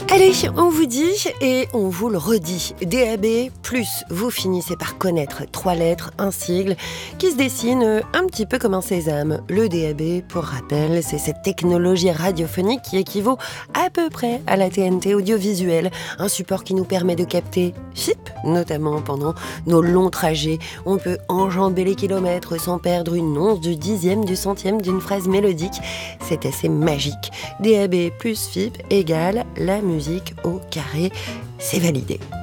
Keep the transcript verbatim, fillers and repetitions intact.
Allez, on vous dit et on vous le redit. D A B plus, vous finissez par connaître trois lettres, un sigle qui se dessine un petit peu comme un sésame. Le D A B, pour rappel, c'est cette technologie radiophonique qui équivaut à peu près à la T N T audiovisuelle. Un support qui nous permet de capter F I P, notamment pendant nos longs trajets. On peut enjamber les kilomètres sans perdre une once du dixième, du centième d'une phrase mélodique. C'est assez magique. D A B plus F I P égale la musique au carré, c'est validé.